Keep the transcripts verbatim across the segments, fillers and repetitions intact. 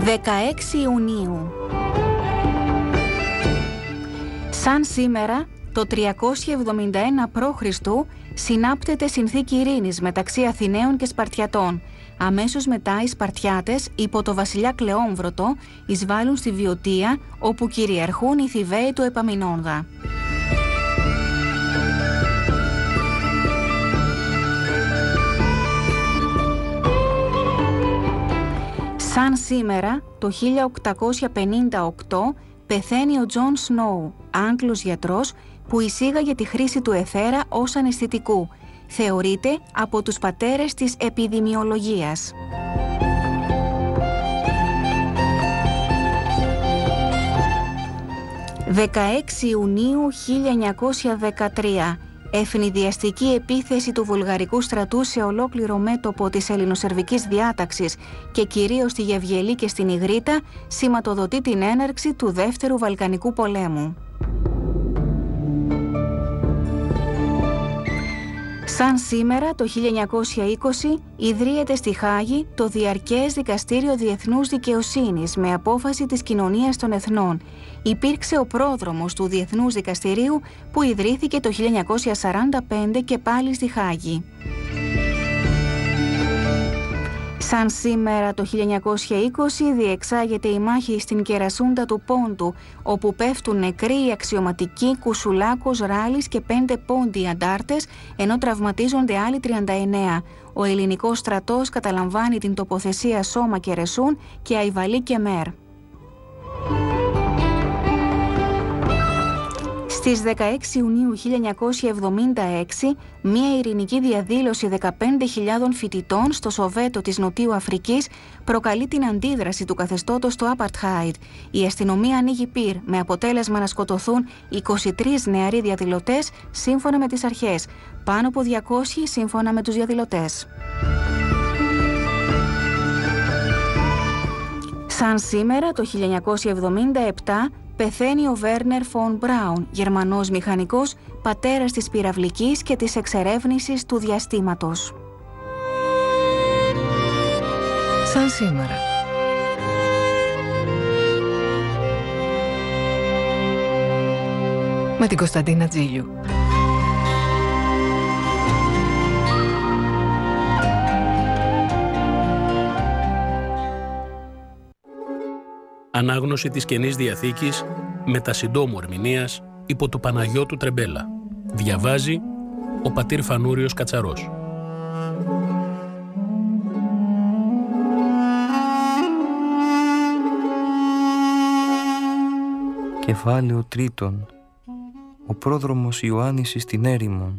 δεκαέξι Ιουνίου. Σαν σήμερα, το τριακόσια εβδομήντα ένα π.Χ. συνάπτεται συνθήκη ειρήνης μεταξύ Αθηναίων και Σπαρτιατών. Αμέσως μετά οι Σπαρτιάτες, υπό το βασιλιά Κλεόμβρωτο, εισβάλλουν στη Βιωτία, όπου κυριαρχούν οι Θηβαίοι του Επαμεινόνδα. Σαν σήμερα, το χίλια οκτακόσια πενήντα οκτώ, πεθαίνει ο Τζον Σνόου, Άγγλος γιατρός που εισήγαγε τη χρήση του αιθέρα ως αναισθητικού. Θεωρείται από τους πατέρες της επιδημιολογίας. δεκαέξι Ιουνίου χίλια εννιακόσια δεκατρία. Ευνηδιαστική επίθεση του βουλγαρικού στρατού σε ολόκληρο μέτωπο της ελληνοσερβικής διάταξης και κυρίως στη Γευγελή και στην Ιγρήτα σηματοδοτεί την έναρξη του Δεύτερου Βαλκανικού Πολέμου. Σαν σήμερα, το χίλια εννιακόσια είκοσι, ιδρύεται στη Χάγη το Διαρκές Δικαστήριο Διεθνούς Δικαιοσύνης με απόφαση της Κοινωνίας των Εθνών. Υπήρξε ο πρόδρομος του Διεθνούς Δικαστηρίου που ιδρύθηκε το χίλια εννιακόσια σαράντα πέντε και πάλι στη Χάγη. Σαν σήμερα το χίλια εννιακόσια είκοσι διεξάγεται η μάχη στην Κερασούντα του Πόντου, όπου πέφτουν νεκροί οι αξιωματικοί Κουσουλάκος, Ράλης και πέντε πόντιοι αντάρτες, ενώ τραυματίζονται άλλοι τριάντα εννέα. Ο ελληνικός στρατός καταλαμβάνει την τοποθεσία Σώμα και Ρεσούν και Αϊβαλή και Μέρ. Στις δεκαέξι Ιουνίου χίλια εννιακόσια εβδομήντα έξι, μία ειρηνική διαδήλωση δεκαπέντε χιλιάδων φοιτητών στο Σοβέτο της Νοτιού Αφρικής προκαλεί την αντίδραση του καθεστώτος στο Απαρτχάιντ. Η αστυνομία ανοίγει πυρ, με αποτέλεσμα να σκοτωθούν είκοσι τρεις νεαροί διαδηλωτές σύμφωνα με τις αρχές, πάνω από διακόσιοι σύμφωνα με τους διαδηλωτές. Σαν σήμερα, το χίλια εννιακόσια εβδομήντα επτά, πεθαίνει ο Βέρνερ Φον Μπράουν, Γερμανός μηχανικός, πατέρας της πυραυλικής και της εξερεύνησης του διαστήματος. Σαν σήμερα. Με την Κωνσταντίνα Τζίλιου. Ανάγνωση της Καινής Διαθήκης με τα συντόμου ερμηνείας υπό του Παναγιώτου Τρεμπέλα. Διαβάζει ο πατήρ Φανούριος Κατσαρός. Κεφάλαιο τρίτον. Ο πρόδρομος Ιωάννης εις την έρημον.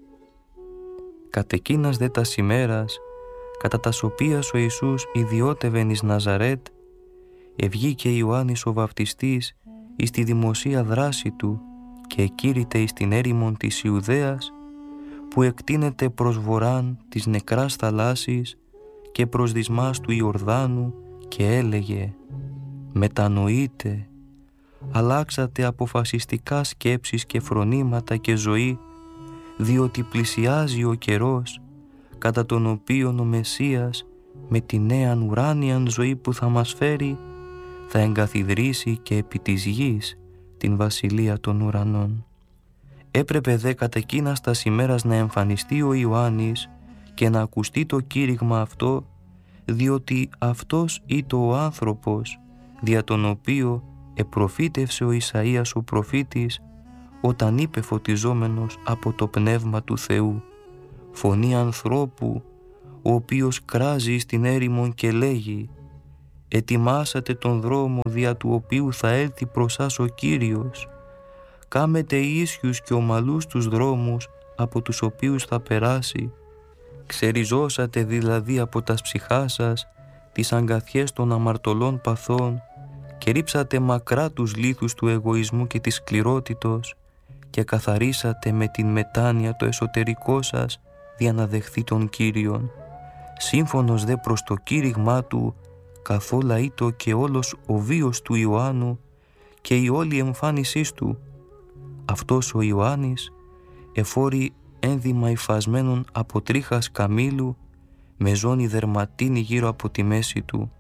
Κατ' εκείνας δε τας ημέρας, κατά τας οποίας ο Ιησούς ιδιώτευεν εις Ναζαρέτ, ευγήκε Ιωάννης ο βαπτιστής εις τη δημοσία δράση του και εκήρυτε εις την έρημον της Ιουδαίας, που εκτείνεται προς βορράν της νεκράς θαλάσσης και προς δυσμάς του Ιορδάνου, και έλεγε: «Μετανοείτε, αλλάξατε αποφασιστικά σκέψεις και φρονήματα και ζωή, διότι πλησιάζει ο καιρός κατά τον οποίον ο Μεσσίας με τη νέαν ουράνιαν ζωή που θα μας φέρει θα εγκαθιδρύσει και επί της γης την βασιλεία των ουρανών». Έπρεπε δε κατά εκείνας τας ημέρας να εμφανιστεί ο Ιωάννης και να ακουστεί το κήρυγμα αυτό, διότι αυτός ήτο ο άνθρωπος δια τον οποίο επροφήτευσε ο Ισαΐας ο προφήτης όταν είπε φωτιζόμενος από το Πνεύμα του Θεού: «Φωνή ανθρώπου, ο οποίος κράζει στην έρημον και λέγει: ετοιμάσατε τον δρόμο δια του οποίου θα έλθει προς σας ο Κύριος. Κάμετε ίσιους και ομαλούς τους δρόμους από τους οποίους θα περάσει. Ξεριζώσατε δηλαδή από τας ψυχά σας τις αγκαθιές των αμαρτωλών παθών και ρίψατε μακρά τους λίθους του εγωισμού και της σκληρότητος και καθαρίσατε με την μετάνοια το εσωτερικό σας δια να δεχθεί τον Κύριον. Σύμφωνος δε προς το κήρυγμά του καθόλα ήτο και όλος ο βίος του Ιωάννου και η όλη εμφάνισής του. Αυτός ο Ιωάννης εφόρει ένδυμα υφασμένων από τρίχας καμήλου με ζώνη δερματίνη γύρω από τη μέση του.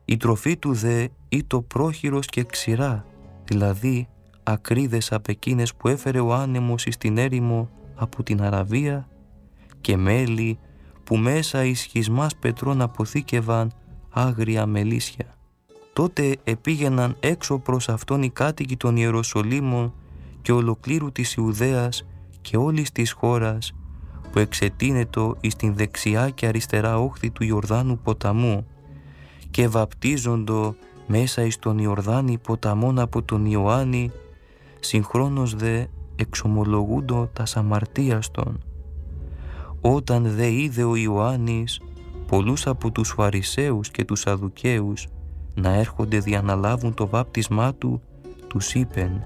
Η τροφή του δε ήτο πρόχειρος και ξηρά, δηλαδή ακρίδες απ' εκείνες που έφερε ο άνεμος εις την έρημο από την Αραβία, και μέλι που μέσα εις σχισμάς πετρών αποθήκευαν άγρια μελίσια. Τότε επήγαιναν έξω προς αυτόν οι κάτοικοι των Ιεροσολύμων και ολοκλήρου της Ιουδαίας και όλης της χώρας, που εξετείνετο εις την δεξιά και αριστερά όχθη του Ιορδάνου ποταμού, και βαπτίζοντο μέσα εις τον Ιορδάνη ποταμόν από τον Ιωάννη, συγχρόνως δε εξομολογούντο τας αμαρτίας των. Όταν δε είδε ο Ιωάννης πολλούς από τους Φαρισαίους και τους Σαδουκαίους να έρχονται δια να λάβουν το βάπτισμά του, τους είπεν: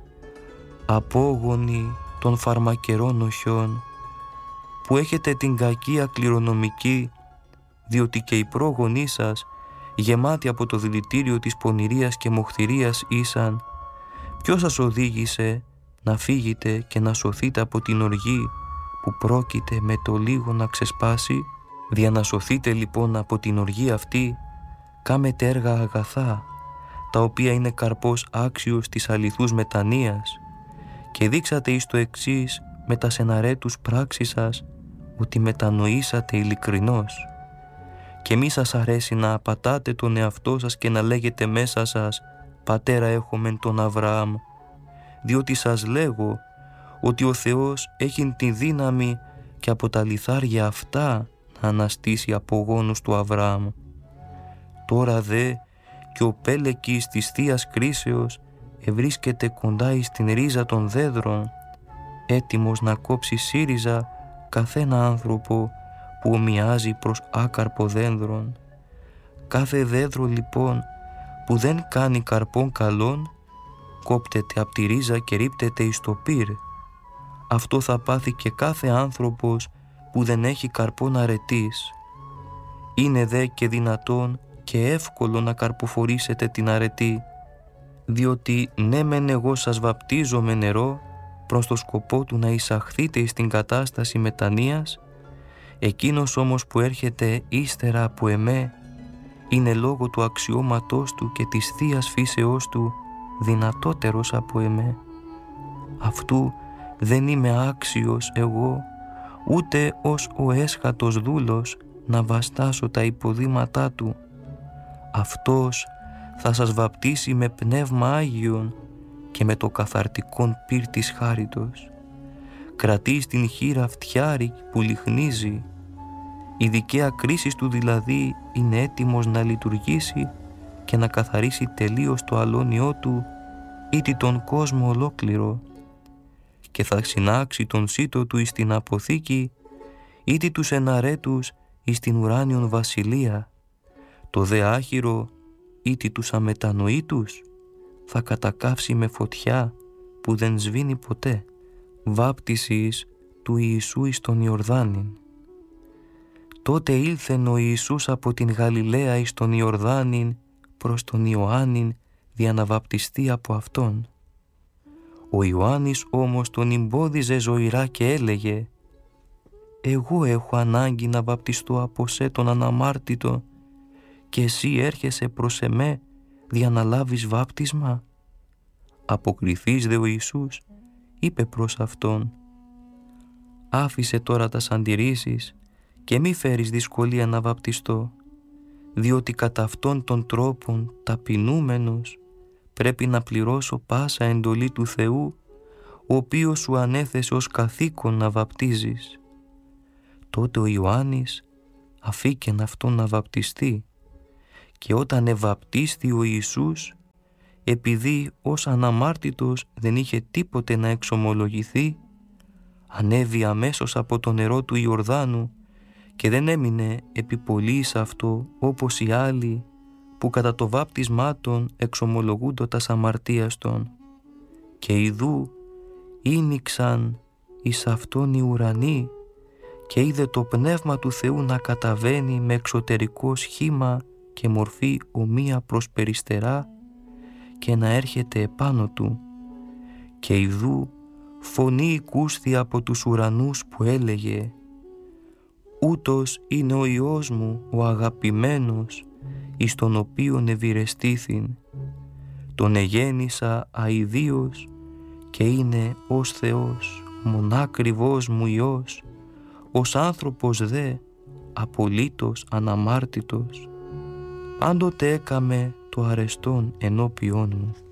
«Απόγονοι των φαρμακερών οχιών, που έχετε την κακία κληρονομική, διότι και οι πρόγονοί σας, γεμάτοι από το δηλητήριο της πονηρίας και μοχθηρίας ήσαν, ποιος σας οδήγησε να φύγετε και να σωθείτε από την οργή που πρόκειται με το λίγο να ξεσπάσει? Δια να σωθείτε λοιπόν από την οργή αυτή, κάμετε έργα αγαθά, τα οποία είναι καρπός άξιος της αληθούς μετανοίας, και δείξατε εις το εξής με τα σεναρέτους πράξης σας, ότι μετανοήσατε ειλικρινώς. Και μη σας αρέσει να απατάτε τον εαυτό σας και να λέγετε μέσα σας «Πατέρα έχομεν τον Αβραάμ», διότι σας λέγω ότι ο Θεός έχει τη δύναμη και από τα λιθάρια αυτά να αναστήσει απογόνους του Αβραάμ. Τώρα δε και ο πέλεκης της Θείας Κρίσεως ευρίσκεται κοντά εις την ρίζα των δέδρων, έτοιμος να κόψει σύριζα καθένα άνθρωπο που ομοιάζει προς άκαρπο δένδρον. Κάθε δέδρο λοιπόν που δεν κάνει καρπών καλών, κόπτεται από τη ρίζα και ρίπτεται εις το πυρ. Αυτό θα πάθει και κάθε άνθρωπος που δεν έχει καρπών αρετής. Είναι δε και δυνατόν και εύκολο να καρποφορήσετε την αρετή, διότι ναι μεν εγώ σας βαπτίζω με νερό προς το σκοπό του να εισαχθείτε στην κατάσταση μετανοίας, εκείνος όμως που έρχεται ύστερα από εμέ είναι λόγω του αξιώματός του και της θείας φύσεώς του δυνατότερος από εμέ. Αυτού δεν είμαι άξιος εγώ, ούτε ως ο έσχατος δούλος να βαστάσω τα υποδήματά του. Αυτός θα σας βαπτίσει με πνεύμα Άγιον και με το καθαρτικόν πυρ της χάριτος. Κρατεί στην χείρα φτιάρι που λιχνίζει. Η δικαία κρίση του δηλαδή είναι έτοιμος να λειτουργήσει και να καθαρίσει τελείως το αλώνιό του ήτι τον κόσμο ολόκληρο, και θα συνάξει τον σύτο του εις την αποθήκη ήτι τους εναρέτους εις την ουράνιον βασιλεία. Το δε άχυρο ήτι τους αμετανοήτους θα κατακαύσει με φωτιά που δεν σβήνει ποτέ. Βάπτισης του Ιησού εις τον Ιορδάνην. Τότε ήλθεν ο Ιησούς από την Γαλιλαία εις τον Ιορδάνην προς τον Ιωάννην δια να βαπτιστεί από αυτόν. Ο Ιωάννης όμως τον εμπόδιζε ζωηρά και έλεγε: «Εγώ έχω ανάγκη να βαπτιστώ από σε τον αναμάρτητο, και εσύ έρχεσαι προς εμέ δια να λάβεις βάπτισμα?» Αποκριθείς δε ο Ιησούς είπε προς αυτόν: «Άφησε τώρα τας αντιρρήσεις και μη φέρεις δυσκολία να βαπτιστώ, διότι κατά αυτόν τον τρόπον ταπεινούμενος πρέπει να πληρώσω πάσα εντολή του Θεού, ο οποίος σου ανέθεσε ως καθήκον να βαπτίζεις». Τότε ο Ιωάννης αφήκεν αυτόν να βαπτιστεί, και όταν εβαπτίστη ο Ιησούς, επειδή ως αναμάρτητος δεν είχε τίποτε να εξομολογηθεί, ανέβη αμέσως από το νερό του Ιορδάνου και δεν έμεινε επί πολύ σε αυτό όπως οι άλλοι που κατά το βάπτισμά των εξομολογούντο τας αμαρτίας των. Και ιδού ήνιξαν εις αυτόν οι ουρανοί, και είδε το Πνεύμα του Θεού να καταβαίνει με εξωτερικό σχήμα και μορφή ομοία προς περιστερά και να έρχεται επάνω του. Και ιδού φωνή οικούσθη από τους ουρανούς που έλεγε: «Ούτως είναι ο Υιός μου ο αγαπημένος, εις τον οποίον ευηρεστήθην, τον εγέννησα αηδίως και είναι ως Θεός, μονάκριβός μου Υιός, ως άνθρωπος δε απολύτως αναμάρτητος, πάντοτε έκαμε το αρεστόν ενώπιόν μου.